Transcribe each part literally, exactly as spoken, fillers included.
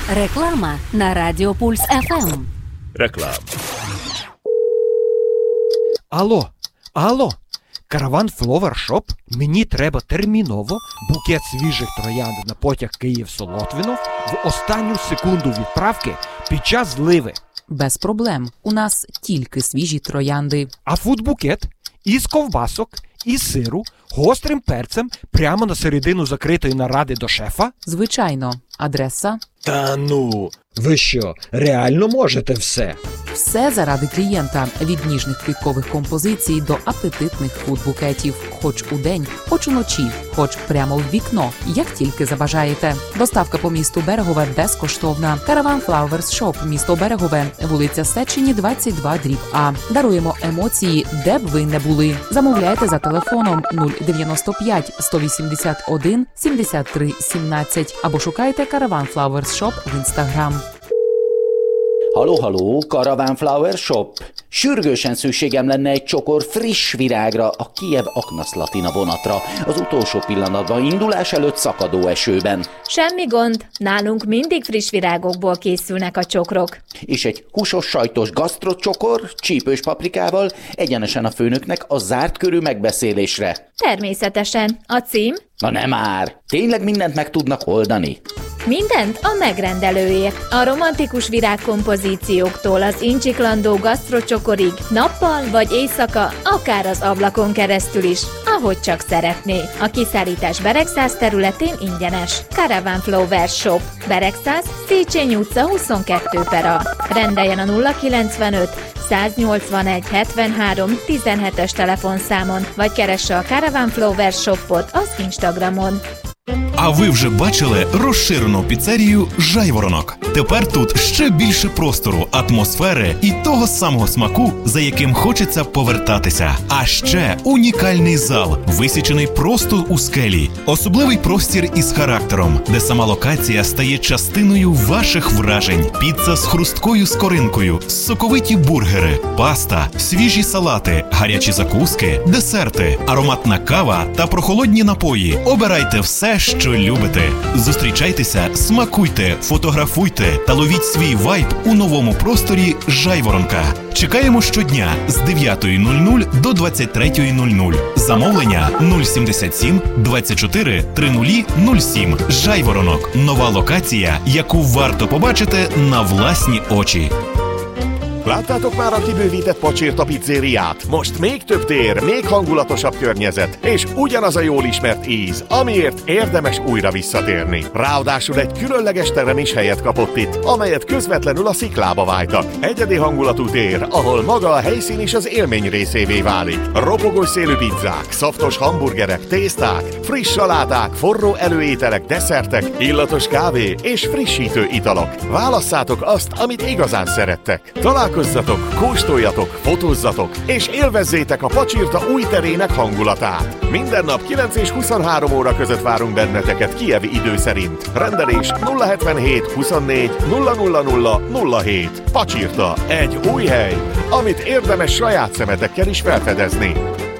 Реклама на Радіо Пульс еф ем. Реклама. Алло, алло, Караван Фловер Шоп? Мені треба терміново букет свіжих троянд на потяг Київ-Солотвинов в останню секунду відправки під час зливи. Без проблем. У нас тільки свіжі троянди. А фудбукет із ковбасок, із сиру, гострим перцем прямо на середину закритої наради до шефа? Звичайно. Адреса? Та ну, ви що, реально можете все? Все заради клієнта. Від ніжних квіткових композицій до апетитних фудбукетів. Хоч у день, хоч уночі, хоч прямо в вікно. Як тільки забажаєте. Доставка по місту Берегове безкоштовна. Караван Flowers Шоп, місто Берегове, вулиця Сечені, двадцять два дріб А. Даруємо емоції, де б ви не були. Замовляйте за телефоном нуль дев'яносто п'ять сто вісімдесят один сімдесят три сімнадцять або шукайте Караван Flowers Шоп в Інстаграм. Halló, halló, Karaván Flower Shop. Sürgősen szükségem lenne egy csokor friss virágra a Kijev Aknaszlatina vonatra, az utolsó pillanatban indulás előtt szakadó esőben. Semmi gond, nálunk mindig friss virágokból készülnek a csokrok. És egy húsos sajtos gasztrocsokor, csípős paprikával, egyenesen a főnöknek a zárt körű megbeszélésre. Természetesen. A cím? Na nem már, tényleg mindent meg tudnak oldani? Mindent a megrendelőért. A romantikus virágkompozícióktól az incsiklandó gasztrocsokorig, nappal vagy éjszaka, akár az ablakon keresztül is, ahogy csak szeretné. A kiszállítás Beregszász területén ingyenes. Caravan Flowers Shop. Beregszász, Széchenyi utca huszonkettő per A. Rendeljen a nulla kilencvenöt száznyolcvanegy hetvenhárom tizenhetes telefonszámon, vagy keresse a Caravan Flowers Shopot az Instagramon. А ви вже бачили розширену піцерію «Жайворонок»? Тепер тут ще більше простору, атмосфери і того самого смаку, за яким хочеться повертатися. А ще унікальний зал, висічений просто у скелі. Особливий простір із характером, де сама локація стає частиною ваших вражень. Піца з хрусткою скоринкою, соковиті бургери, паста, свіжі салати, гарячі закуски, десерти, ароматна кава та прохолодні напої. Обирайте все, що любите. Зустрічайтеся, смакуйте, фотографуйте та ловіть свій вайб у новому просторі «Жайворонка». Чекаємо щодня з дев'ятої нуль нуль до двадцять третьої нуль нуль. Замовлення нуль сімдесят сім двадцять чотири тридцять нуль сім. «Жайворонок» – нова локація, яку варто побачити на власні очі. Láttátok már a kibővített Pacsirta pizzériát? Most még több tér, még hangulatosabb környezet, és ugyanaz a jól ismert íz, amiért érdemes újra visszatérni. Ráadásul egy különleges terem is helyet kapott itt, amelyet közvetlenül a sziklába vájtak. Egyedi hangulatú tér, ahol maga a helyszín is az élmény részévé válik. Ropogós szélű pizzák, szaftos hamburgerek, tészták, friss saláták, forró előételek, desszertek, illatos kávé és frissítő italok. Válasszátok azt, amit igazán szerettek. Találkozzatok, kóstoljatok, fotózzatok, és élvezzétek a Pacsirta új terének hangulatát. Minden nap kilenc és huszonhárom óra között várunk benneteket kijevi idő szerint. Rendelés nulla hetvenhét huszonnégy nulla nulla nulla nulla hét. Pacsirta, egy új hely, amit érdemes saját szemetekkel is felfedezni.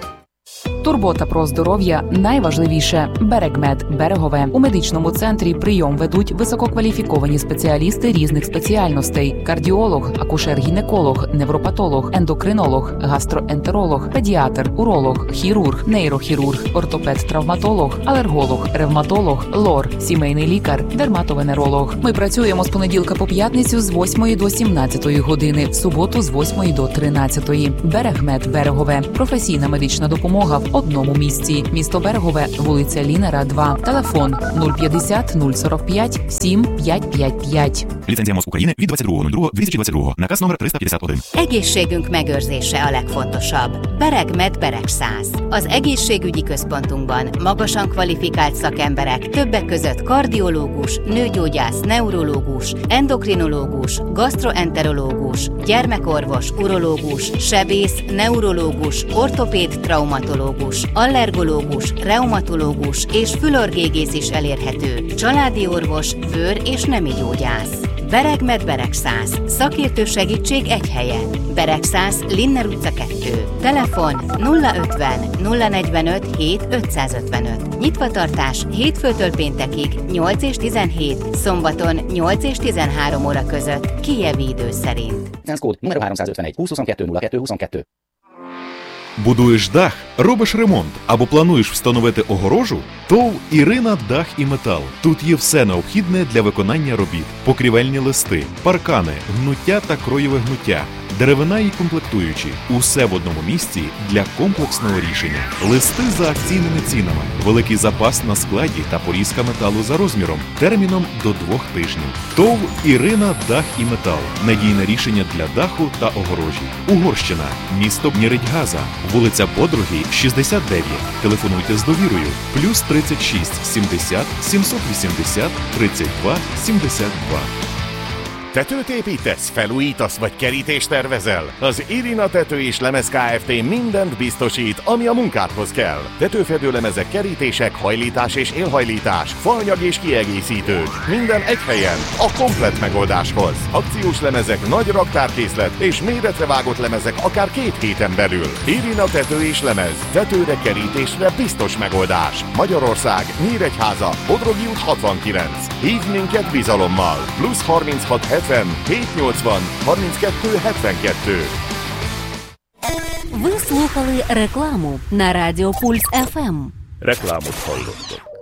Турбота про здоров'я – найважливіше. Берегмед, Берегове. У медичному центрі прийом ведуть висококваліфіковані спеціалісти різних спеціальностей. Кардіолог, акушер-гінеколог, невропатолог, ендокринолог, гастроентеролог, педіатр, уролог, хірург, нейрохірург, ортопед-травматолог, алерголог, ревматолог, лор, сімейний лікар, дерматовенеролог. Ми працюємо з понеділка по п'ятницю з восьмої до сімнадцятої години, в суботу з восьмої до тринадцятої. Берегмед, Берегове. Професійна медична допомога в одному місці. Місто Берегове, вулиця Лінера, два. Телефон нуль п'ятдесят нуль сорок п'ять сім п'ять п'ять п'ять. Ліцензія МОЗ України від двадцять другого лютого дві тисячі двадцять другого. Наказ номер триста п'ятдесят один. Egészségünk megőrzése a legfontosabb. Beregmed Beregszász. Az egészségügyi központunkban magasan kvalifikált szakemberek, többek között kardiológus, nőgyógyász, neurológus, endokrinológus, gastroenterológus, gyermekorvos, urológus, sebész, neurológus, ortopéd, traumatológus, allergológus, reumatológus és fülorgégész is elérhető. Családi orvos, bőr- és nemi gyógyász. Beregmed Beregszász. Szakértő segítség egy helyen. Beregszász, Linner utca kettő. Telefon nulla ötven nulla negyvenöt hét ötszázötvenöt. Nyitvatartás hétfőtől péntekig nyolc és tizenhét, szombaton nyolc és tizenhárom óra között, kijevi idő szerint. Kód numero háromszázötvenegy húsz huszonkettő nulla kettő huszonkettő. Будуєш дах, робиш ремонт або плануєш встановити огорожу? ТОВ «Ірина Дах і Метал». Тут є все необхідне для виконання робіт. Покрівельні листи, паркани, гнуття та кроєве гнуття, деревина і комплектуючі. Усе в одному місці для комплексного рішення. Листи за акційними цінами, великий запас на складі та порізка металу за розміром, терміном до двох тижнів. ТОВ «Ірина Дах і Метал». Надійне рішення для даху та огорожі. Угорщина. Місто Нєредьгаза. Вулиця Подруги, шістдесят дев'ять. Телефонуйте з довірою. Плюс тридцять шість сімдесят сімсот вісімдесят тридцять два сімдесят два. Tetőt építesz, felújítasz vagy kerítést tervezel? Az Irina Tető és Lemez Kft. Mindent biztosít, ami a munkádhoz kell. Tetőfedőlemezek, kerítések, hajlítás és élhajlítás, faanyag és kiegészítők. Minden egy helyen, a komplett megoldáshoz. Akciós lemezek, nagy raktárkészlet és méretre vágott lemezek akár két héten belül. Irina Tető és Lemez. Tetőre, kerítésre biztos megoldás. Magyarország, Nyíregyháza, Bodrogi út hatvankilenc. Hívd minket bizalommal. Plusz harminchat hetven hétszáznyolcvan harminckettő hetvenkettő. Ви слухали рекламу на Радіо Пульс еф ем. Рекламу hallottok.